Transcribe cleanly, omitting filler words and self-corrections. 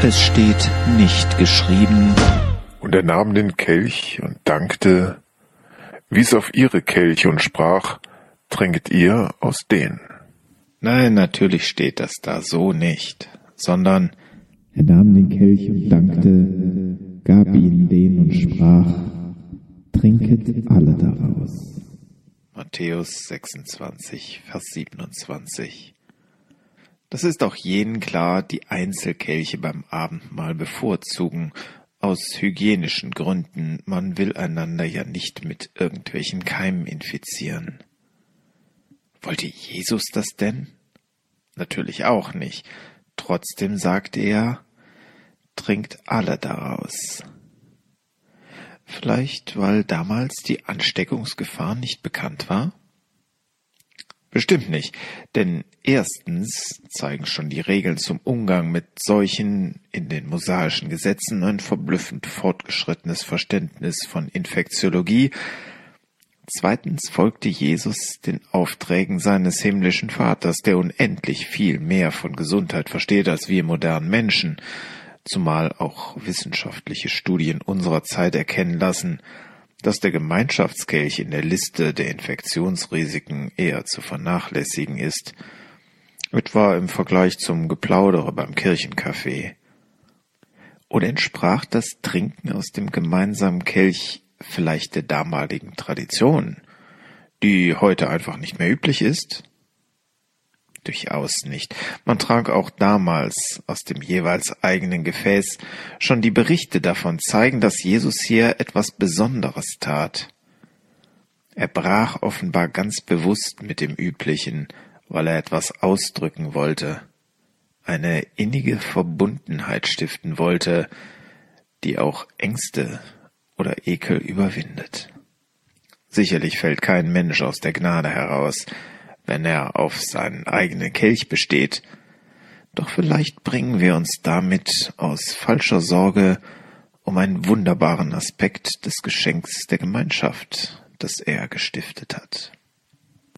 Es steht nicht geschrieben. Und er nahm den Kelch und dankte, wies auf ihre Kelche und sprach, trinket ihr aus den. Nein, natürlich steht das da so nicht, sondern er nahm den Kelch und dankte, gab ihnen den und sprach, trinket alle daraus. Matthäus 26, Vers 27. Das ist auch jenen klar, die Einzelkelche beim Abendmahl bevorzugen, aus hygienischen Gründen. Man will einander ja nicht mit irgendwelchen Keimen infizieren. Wollte Jesus das denn? Natürlich auch nicht. Trotzdem sagte er, trinkt alle daraus. Vielleicht, weil damals die Ansteckungsgefahr nicht bekannt war? Bestimmt nicht, denn erstens zeigen schon die Regeln zum Umgang mit Seuchen in den mosaischen Gesetzen ein verblüffend fortgeschrittenes Verständnis von Infektiologie. Zweitens folgte Jesus den Aufträgen seines himmlischen Vaters, der unendlich viel mehr von Gesundheit versteht als wir modernen Menschen, zumal auch wissenschaftliche Studien unserer Zeit erkennen lassen, dass der Gemeinschaftskelch in der Liste der Infektionsrisiken eher zu vernachlässigen ist, etwa im Vergleich zum Geplaudere beim Kirchencafé. Oder entsprach das Trinken aus dem gemeinsamen Kelch vielleicht der damaligen Tradition, die heute einfach nicht mehr üblich ist? Durchaus nicht. Man trank auch damals aus dem jeweils eigenen Gefäß. Schon die Berichte davon zeigen, dass Jesus hier etwas Besonderes tat. Er brach offenbar ganz bewusst mit dem Üblichen, weil er etwas ausdrücken wollte, eine innige Verbundenheit stiften wollte, die auch Ängste oder Ekel überwindet. Sicherlich fällt kein Mensch aus der Gnade heraus, wenn er auf seinen eigenen Kelch besteht. Doch vielleicht bringen wir uns damit aus falscher Sorge um einen wunderbaren Aspekt des Geschenks der Gemeinschaft, das er gestiftet hat.